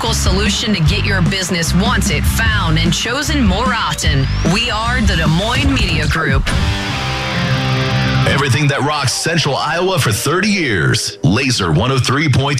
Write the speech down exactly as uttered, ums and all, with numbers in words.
local solution to get your business wanted, found, and chosen more often. We are the Des Moines Media Group. Everything that rocks Central Iowa for thirty years. Laser one oh three point